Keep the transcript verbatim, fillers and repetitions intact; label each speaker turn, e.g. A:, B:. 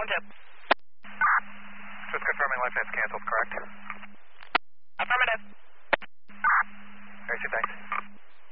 A: two.
B: Just confirming license canceled, correct?
A: Affirmative.
B: Alright, thanks.